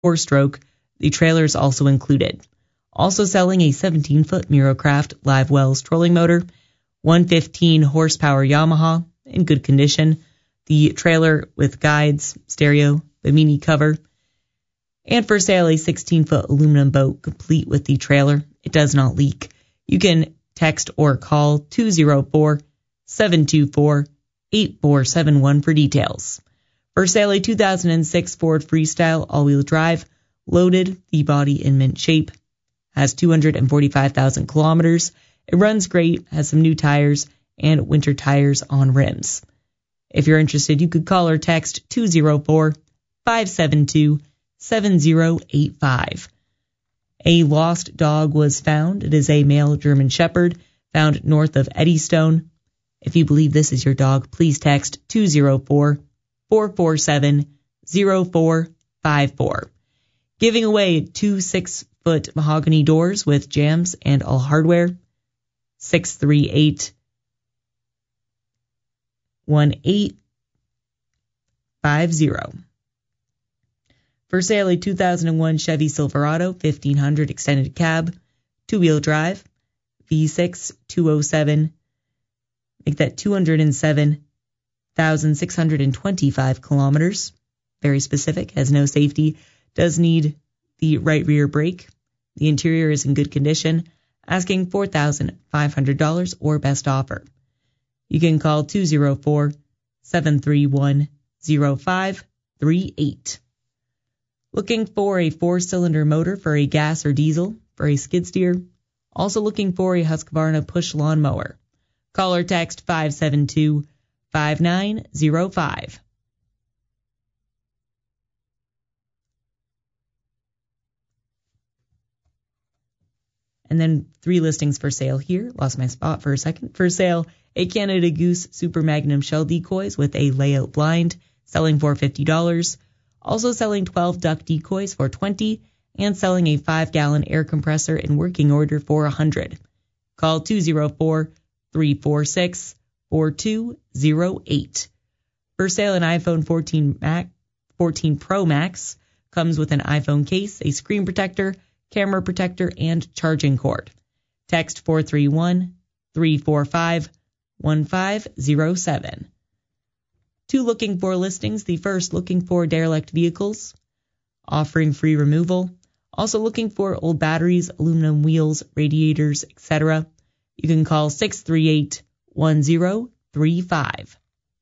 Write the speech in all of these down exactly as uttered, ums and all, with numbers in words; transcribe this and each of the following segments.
four-stroke. The trailer is also included. Also selling a seventeen-foot Mirocraft Live Wells trolling motor, one fifteen horsepower Yamaha in good condition, the trailer with guides, stereo, Bimini cover, and for sale a sixteen-foot aluminum boat complete with the trailer. It does not leak. You can text or call two oh four, seven two four, eight four seven one for details. For sale a two thousand six Ford Freestyle all-wheel drive, loaded, the body in mint shape, has two hundred forty-five thousand kilometers. It runs great, has some new tires, and winter tires on rims. If you're interested, you could call or text two oh four, five seven two, seven oh eight five. A lost dog was found. It is a male German Shepherd found north of Eddystone. If you believe this is your dog, please text two oh four, four four seven, oh four five four. Giving away two six-foot mahogany doors with jambs and all hardware. six three eight, one eight five zero. For sale, a two thousand one Chevy Silverado fifteen hundred extended cab, two-wheel drive, V six, two oh seven, make that two hundred seven thousand six hundred twenty-five kilometers. Very specific, has no safety, does need the right rear brake. The interior is in good condition, asking four thousand five hundred dollars or best offer. You can call two oh four, seven three one, oh five three eight. Looking for a four-cylinder motor for a gas or diesel, for a skid steer. Also looking for a Husqvarna push lawn mower. Call or text five seven two, five nine oh five. And then three listings for sale here. Lost my spot for a second. For sale, a Canada Goose Super Magnum shell decoys with a layout blind, selling for fifty dollars. Also selling twelve duck decoys for twenty dollars, and selling a five-gallon air compressor in working order for one hundred dollars. Call two oh four, three four six, four two oh eight. For sale, an iPhone fourteen Max, fourteen Pro Max comes with an iPhone case, a screen protector, camera protector, and charging cord. Text four three one, three four five, one five oh seven. Two looking for listings. The first, looking for derelict vehicles, offering free removal. Also looking for old batteries, aluminum wheels, radiators, et cetera. You can call six three eight, one oh three five.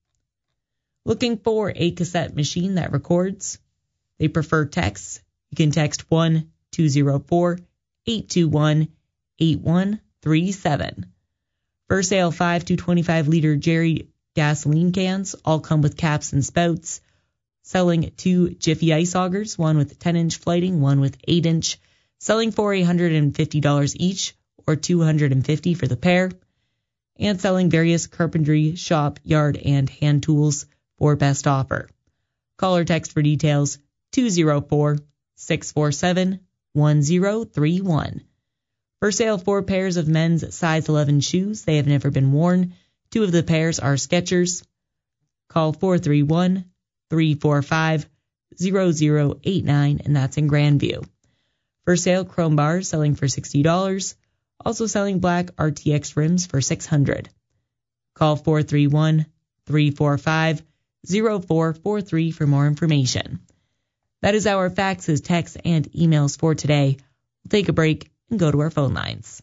Looking for a cassette machine that records. They prefer texts. You can text one two oh four, eight two one, eight one three seven. For sale, five to twenty-five liter Jerry gasoline cans, all come with caps and spouts. Selling two Jiffy ice augers, one with ten inch flighting, one with eight inch, selling for one hundred fifty dollars each, or two hundred fifty dollars for the pair. And selling various carpentry, shop, yard, and hand tools for best offer. Call or text for details two oh four, six four seven, one oh three one. For sale, four pairs of men's size eleven shoes. They have never been worn. Two of the pairs are Skechers. Call four three one, three four five, zero zero eight nine, and that's in Grandview. For sale, chrome bars selling for sixty dollars. Also selling black R T X rims for six hundred dollars. Call four three one, three four five, zero four four three for more information. That is our faxes, texts, and emails for today. We'll take a break and go to our phone lines.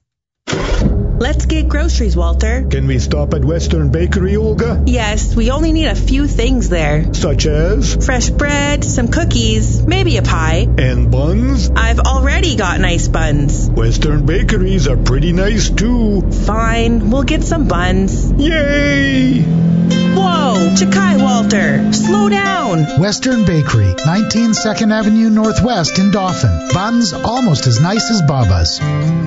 Let's get groceries, Walter. Can we stop at Western Bakery, Olga? Yes, we only need a few things there. Such as? Fresh bread, some cookies, maybe a pie. And buns? I've already got nice buns. Western bakeries are pretty nice, too. Fine, we'll get some buns. Yay! Whoa, Chakai, Walter, slow down. Western Bakery, nineteen second Avenue Northwest in Dauphin. Buns almost as nice as Baba's.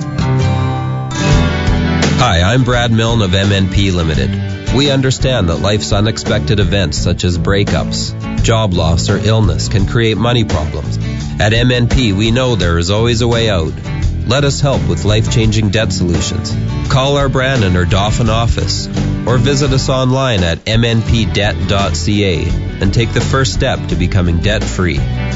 Hi, I'm Brad Milne of M N P Limited. We understand that life's unexpected events such as breakups, job loss, or illness can create money problems. At M N P, we know there is always a way out. Let us help with life-changing debt solutions. Call our Brandon or Dauphin office or visit us online at m n p debt dot c a and take the first step to becoming debt-free.